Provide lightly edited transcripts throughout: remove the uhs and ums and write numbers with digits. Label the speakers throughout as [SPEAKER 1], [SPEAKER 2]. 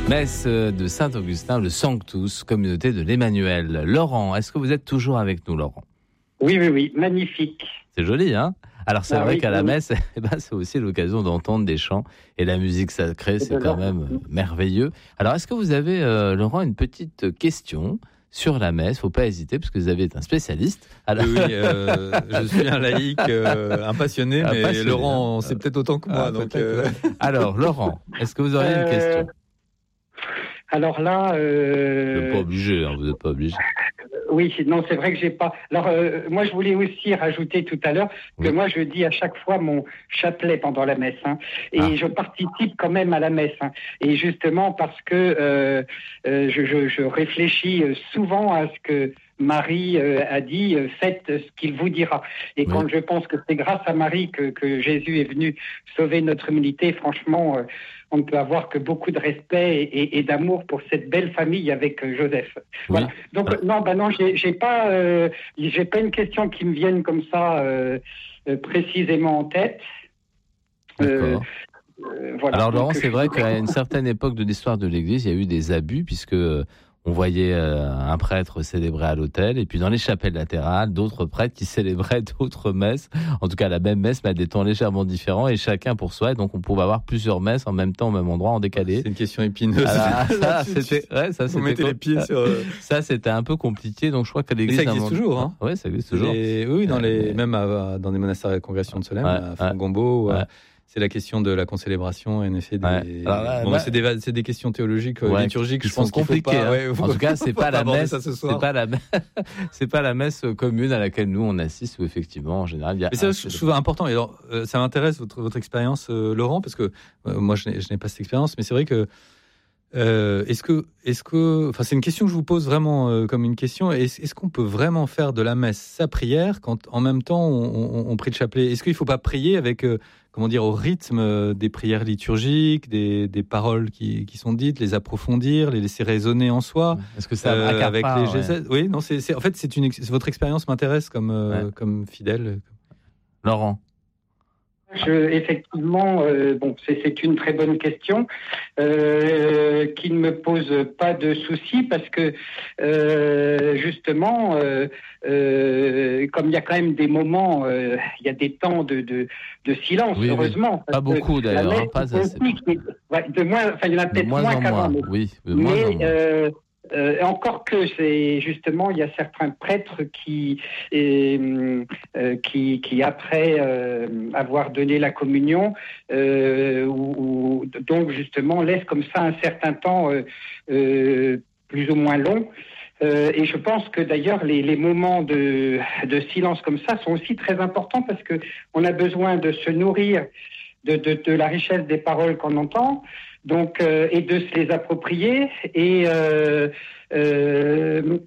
[SPEAKER 1] Messe de Saint-Augustin, le Sanctus, communauté de l'Emmanuel. Laurent, est-ce que vous êtes toujours avec nous, Laurent ?
[SPEAKER 2] Oui, magnifique.
[SPEAKER 1] C'est joli, hein ? Alors c'est vrai qu'à la
[SPEAKER 2] oui.
[SPEAKER 1] messe, c'est aussi l'occasion d'entendre des chants et la musique sacrée, c'est quand même merveilleux. Alors est-ce que vous avez, Laurent, une petite question sur la messe ? Faut pas hésiter parce que vous avez un spécialiste.
[SPEAKER 3] Alors... Oui, je suis un laïc, un passionné, mais Laurent, c'est peut-être autant que moi. Donc,
[SPEAKER 1] Alors Laurent, est-ce que vous auriez une question ?
[SPEAKER 2] Alors là,
[SPEAKER 1] vous n'êtes pas obligé, hein, vous n'êtes pas obligé.
[SPEAKER 2] Oui, non, c'est vrai que j'ai pas. Alors, moi, je voulais aussi rajouter tout à l'heure que moi, je dis à chaque fois mon chapelet pendant la messe, hein, et je participe quand même à la messe, hein, et justement parce que je réfléchis souvent à ce que Marie a dit, faites ce qu'il vous dira. Et quand je pense que c'est grâce à Marie que Jésus est venu sauver notre humanité, franchement, on ne peut avoir que beaucoup de respect et d'amour pour cette belle famille avec Joseph. Voilà. Donc non, j'ai pas une question qui me vienne comme ça précisément en tête.
[SPEAKER 1] D'accord.
[SPEAKER 2] Voilà.
[SPEAKER 1] Alors Laurent, c'est vrai qu'à une certaine époque de l'histoire de l'Église, il y a eu des abus puisque on voyait un prêtre célébrer à l'autel, et puis dans les chapelles latérales, d'autres prêtres qui célébraient d'autres messes, en tout cas la même messe, mais à des temps légèrement différents, et chacun pour soi, et donc on pouvait avoir plusieurs messes en même temps, au même endroit, en décalé.
[SPEAKER 3] C'est une question épineuse.
[SPEAKER 1] Ça,
[SPEAKER 3] vous mettez les pieds sur...
[SPEAKER 1] Ça, c'était un peu compliqué, donc je crois qu'à l'Église...
[SPEAKER 3] Mais ça existe toujours, hein.
[SPEAKER 1] Oui, ça existe toujours.
[SPEAKER 3] Oui, même dans des monastères de la congrégation de Solesmes, à Fangombo... C'est la question de la concélébration, en effet. C'est des questions théologiques, liturgiques.
[SPEAKER 1] Je pense compliquées. En tout cas, c'est pas la messe. C'est pas la messe commune à laquelle nous on assiste. Où effectivement, en général, il y a.
[SPEAKER 3] Mais ça, je trouve important. Et alors, ça m'intéresse votre expérience, Laurent, parce que moi, je n'ai pas cette expérience, mais c'est vrai que. Enfin, c'est une question que je vous pose vraiment comme une question. Est-ce qu'on peut vraiment faire de la messe sa prière quand en même temps on prie le chapelet ? Est-ce qu'il ne faut pas prier avec au rythme des prières liturgiques, des paroles qui sont dites, les approfondir, les laisser résonner en soi ?
[SPEAKER 1] Est-ce que ça
[SPEAKER 3] avec les gestes ? Oui, non, c'est en fait votre expérience m'intéresse comme fidèle.
[SPEAKER 1] Laurent.
[SPEAKER 2] Effectivement, c'est une très bonne question qui ne me pose pas de soucis parce que justement, comme il y a quand même des moments, il y a des temps de silence, heureusement.
[SPEAKER 1] Pas beaucoup d'ailleurs, pas assez.
[SPEAKER 2] Il y en a peut-être moins qu'avant.
[SPEAKER 1] Oui, de moins en moins.
[SPEAKER 2] Encore que c'est justement, il y a certains prêtres qui après avoir donné la communion, donc justement laissent comme ça un certain temps plus ou moins long. Et je pense que d'ailleurs les moments de silence comme ça sont aussi très importants parce que on a besoin de se nourrir de la richesse des paroles qu'on entend. Donc, et de se les approprier et le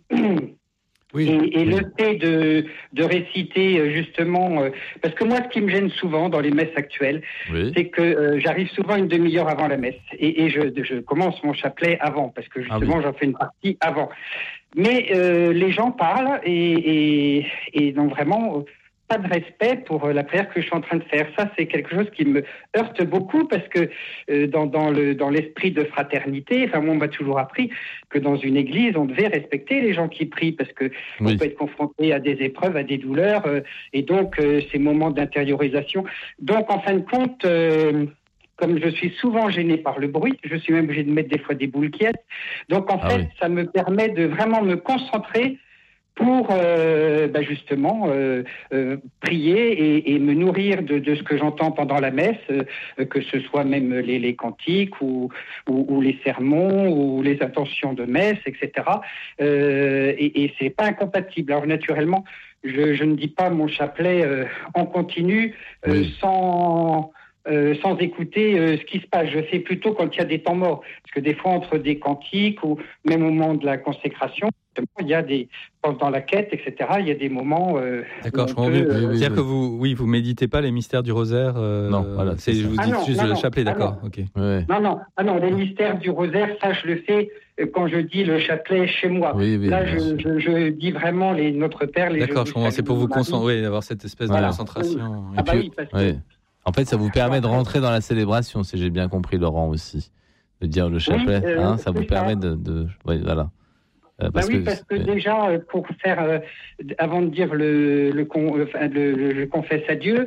[SPEAKER 2] fait de réciter justement, parce que moi, ce qui me gêne souvent dans les messes actuelles, c'est que j'arrive souvent une demi-heure avant la messe et je commence mon chapelet avant, parce que justement, j'en fais une partie avant. Mais les gens parlent et n'ont vraiment pas de respect pour la prière que je suis en train de faire. Ça, c'est quelque chose qui me heurte beaucoup parce que dans l'esprit de fraternité, enfin, moi, on m'a toujours appris que dans une église, on devait respecter les gens qui prient parce que on peut être confronté à des épreuves, à des douleurs, et donc ces moments d'intériorisation. Donc, en fin de compte, comme je suis souvent gêné par le bruit, je suis même obligé de mettre des fois des boules quiètes. Donc, en fait, ça me permet de vraiment me concentrer pour justement prier et me nourrir de ce que j'entends pendant la messe, que ce soit même les cantiques ou les sermons ou les intentions de messe, etc. Et c'est pas incompatible. Alors naturellement, je ne dis pas mon chapelet en continu sans écouter ce qui se passe. Je fais plutôt quand il y a des temps morts. Parce que des fois, entre des cantiques ou même au moment de la consécration, il y a dans la quête, etc., il y a des moments...
[SPEAKER 3] D'accord, je comprends mieux. C'est-à-dire que vous méditez pas les mystères du rosaire
[SPEAKER 1] Non, voilà.
[SPEAKER 3] Je vous dis juste le chapelet, d'accord.
[SPEAKER 2] Okay. Non, les mystères du rosaire, ça, je le fais quand je dis le chapelet chez moi. Là, je dis vraiment Notre Père...
[SPEAKER 3] D'accord, je comprends. C'est pour vous concentrer, d'avoir cette espèce de concentration.
[SPEAKER 1] En fait, ça vous permet de rentrer dans la célébration, si j'ai bien compris, Laurent, aussi. de dire le chapelet, ça vous permet de oui, voilà.
[SPEAKER 2] Parce que déjà, pour faire, avant de dire je confesse à Dieu,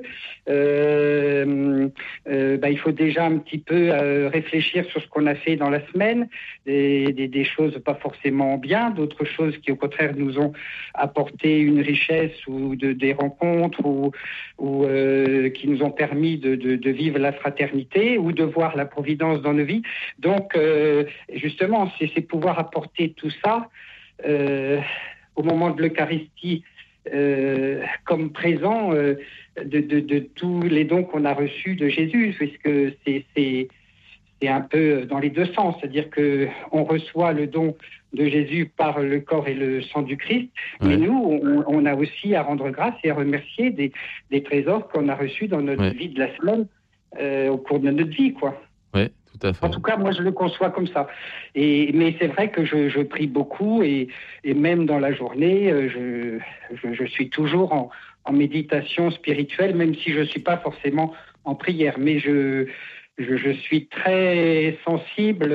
[SPEAKER 2] il faut déjà un petit peu réfléchir sur ce qu'on a fait dans la semaine, des choses pas forcément bien, d'autres choses qui au contraire nous ont apporté une richesse ou des rencontres ou qui nous ont permis de vivre la fraternité ou de voir la providence dans nos vies. Donc, justement, c'est pouvoir apporter tout ça au moment de l'Eucharistie comme présent de tous les dons qu'on a reçus de Jésus, puisque c'est un peu dans les deux sens, c'est-à-dire qu'on reçoit le don de Jésus par le corps et le sang du Christ, mais nous, on a aussi à rendre grâce et à remercier des trésors qu'on a reçus dans notre vie de la semaine au cours de notre vie, quoi.
[SPEAKER 1] Oui, tout à fait.
[SPEAKER 2] En tout cas, moi, je le conçois comme ça. Mais c'est vrai que je prie beaucoup et même dans la journée, je suis toujours en méditation spirituelle, même si je ne suis pas forcément en prière. Mais je suis très sensible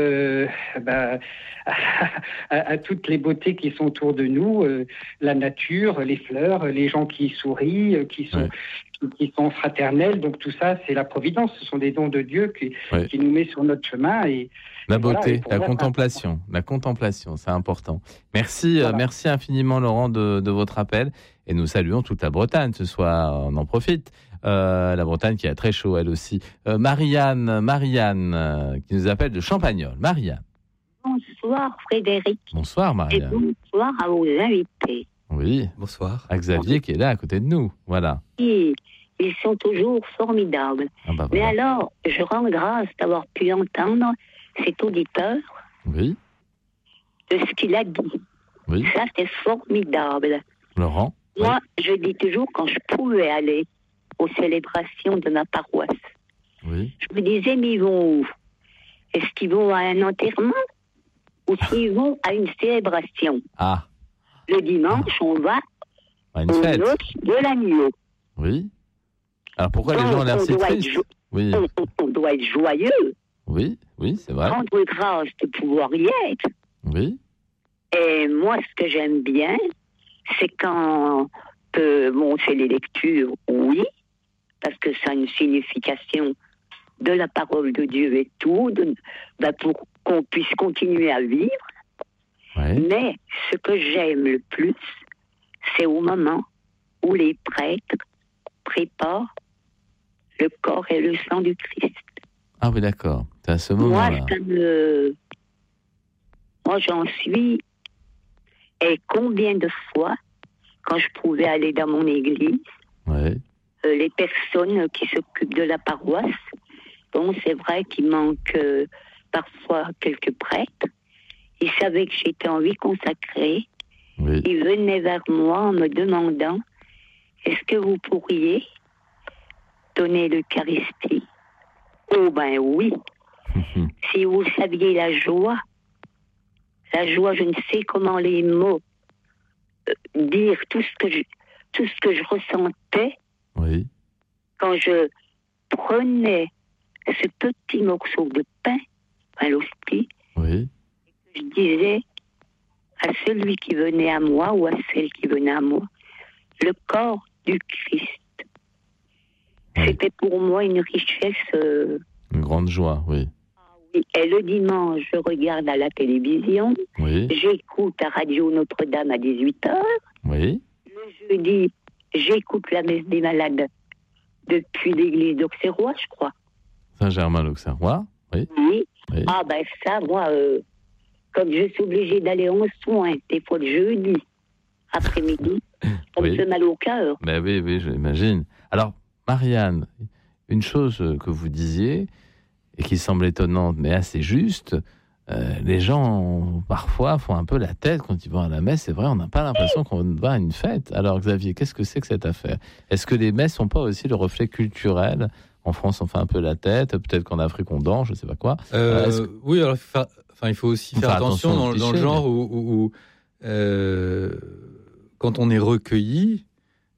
[SPEAKER 2] à toutes les beautés qui sont autour de nous, la nature, les fleurs, les gens qui sourient, qui sont fraternels. Donc tout ça, c'est la providence. Ce sont des dons de Dieu qui nous met sur notre chemin.
[SPEAKER 1] La beauté, la contemplation, c'est important. Merci, merci infiniment Laurent de votre appel. Et nous saluons toute la Bretagne ce soir, on en profite. La Bretagne qui a très chaud elle aussi. Marianne qui nous appelle de Champagnole. Marianne.
[SPEAKER 4] Bonsoir Frédéric.
[SPEAKER 1] Bonsoir Marianne.
[SPEAKER 4] Et bonsoir à vos invités.
[SPEAKER 1] Oui, bonsoir. À Xavier qui est là à côté de nous, voilà.
[SPEAKER 4] Oui, ils sont toujours formidables.
[SPEAKER 1] Voilà.
[SPEAKER 4] Mais alors, je rends grâce d'avoir pu entendre cet auditeur
[SPEAKER 1] de
[SPEAKER 4] ce qu'il a dit.
[SPEAKER 1] Oui.
[SPEAKER 4] Ça, c'est formidable.
[SPEAKER 1] Laurent.
[SPEAKER 4] Moi, je dis toujours quand je pouvais aller aux célébrations de ma paroisse, je me disais, mais ils vont où? Est-ce qu'ils vont à un enterrement ou s'ils vont à une célébration? Le dimanche, on va
[SPEAKER 1] à une fête
[SPEAKER 4] de l'agneau.
[SPEAKER 1] Oui. Alors pourquoi les gens ont l'air si tristes?
[SPEAKER 4] On doit être joyeux.
[SPEAKER 1] Oui, c'est vrai.
[SPEAKER 4] Rendre grâce de pouvoir y être.
[SPEAKER 1] Oui.
[SPEAKER 4] Et moi, ce que j'aime bien, c'est quand on fait les lectures, parce que ça a une signification de la parole de Dieu et tout, pour qu'on puisse continuer à vivre. Mais ce que j'aime le plus, c'est au moment où les prêtres préparent le corps et le sang du Christ.
[SPEAKER 1] Ah oui, d'accord. C'est à ce moment-là.
[SPEAKER 4] Moi, j'en suis. Et combien de fois, quand je pouvais aller dans mon église, les personnes qui s'occupent de la paroisse, c'est vrai qu'il manque parfois quelques prêtres. Ils savaient que j'étais en vie consacrée. Ils venaient vers moi en me demandant est-ce que vous pourriez donner l'Eucharistie? Oh ben oui. Si vous saviez la joie, je ne sais comment les mots dire tout ce que je ressentais quand je prenais ce petit morceau de pain, l'hostie, je disais à celui qui venait à moi ou à celle qui venait à moi, le corps du Christ. C'était pour moi une richesse.
[SPEAKER 1] Une grande joie,
[SPEAKER 4] Et le dimanche, je regarde à la télévision, j'écoute à Radio Notre-Dame à 18h. Le jeudi, j'écoute la messe des malades depuis l'église d'Auxerrois, je crois.
[SPEAKER 1] Saint-Germain-l'Auxerrois,
[SPEAKER 4] Ah ben ça, moi, comme je suis obligée d'aller en soins, des fois le jeudi, après-midi, ça me fait mal au cœur.
[SPEAKER 1] Ben oui, je l'imagine. Alors, Marianne, une chose que vous disiez, et qui semble étonnante, mais assez juste, les gens, parfois, font un peu la tête quand ils vont à la messe. C'est vrai, on n'a pas l'impression qu'on va à une fête. Alors, Xavier, qu'est-ce que c'est que cette affaire? Est-ce que les messes ne sont pas aussi le reflet culturel? En France, on fait un peu la tête. Peut-être qu'en Afrique, on danse, je ne sais pas quoi.
[SPEAKER 3] Oui, alors, il faut aussi faire attention dans le genre où quand on est recueilli,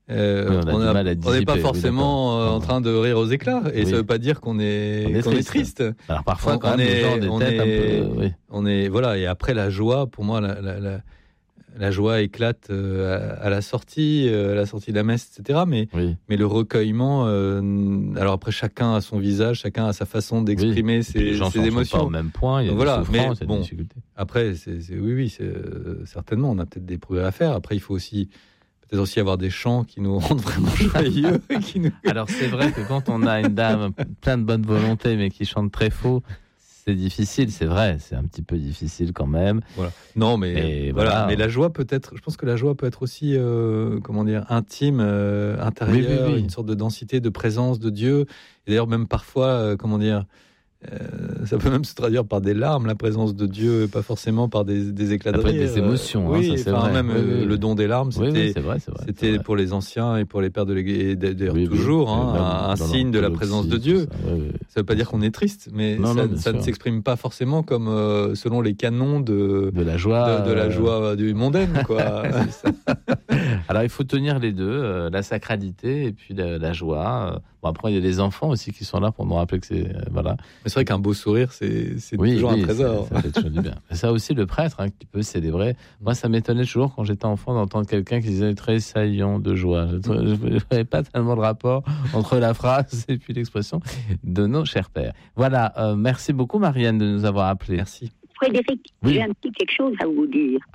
[SPEAKER 3] on n'est pas forcément en train de rire aux éclats, et ça ne veut pas dire qu'on est triste.
[SPEAKER 1] Alors parfois, quand même, les gens ont des têtes un peu.
[SPEAKER 3] On est voilà, et après la joie, pour moi, la joie éclate à la sortie de la messe, etc. Mais le recueillement, alors après chacun a son visage, chacun a sa façon d'exprimer ses émotions.
[SPEAKER 1] Pas au même point, il y a des souffrances, il y a des difficultés.
[SPEAKER 3] Après, certainement, on a peut-être des progrès à faire. Après, il faut peut-être aussi avoir des chants qui nous rendent vraiment joyeux.
[SPEAKER 1] Alors c'est vrai que quand on a une dame plein de bonne volonté, mais qui chante très faux, c'est difficile, c'est vrai, c'est un petit peu difficile quand même.
[SPEAKER 3] Voilà. Non, mais voilà. Mais la joie peut-être, je pense que la joie peut être aussi, intime, intérieure, une sorte de densité, de présence de Dieu. Et d'ailleurs, même parfois, ça peut même se traduire par des larmes, la présence de Dieu, et pas forcément par des éclats de rire.
[SPEAKER 1] Des émotions,
[SPEAKER 3] ça,
[SPEAKER 1] c'est vrai.
[SPEAKER 3] Même le don des larmes, c'était pour les anciens et pour les pères de l'Église, et d'ailleurs toujours, un signe de la présence de Dieu. Ça veut pas dire qu'on est triste, mais ça ne s'exprime pas forcément comme selon les canons de la joie du mondaine, quoi.
[SPEAKER 1] Alors il faut tenir les deux, la sacralité et puis la joie. Après il y a les enfants aussi qui sont là pour nous rappeler que c'est voilà.
[SPEAKER 3] Mais c'est vrai qu'un beau sourire, c'est toujours un trésor.
[SPEAKER 1] Ça fait toujours du bien. Ça aussi, le prêtre qui peut célébrer. Moi, ça m'étonnait toujours quand j'étais enfant d'entendre quelqu'un qui disait tressaillant de joie. Je n'avais pas tellement de rapport entre la phrase et puis l'expression de nos chers pères. Voilà, merci beaucoup Marianne de nous avoir appelés.
[SPEAKER 3] Merci.
[SPEAKER 4] Frédéric, j'ai un petit quelque chose à vous dire.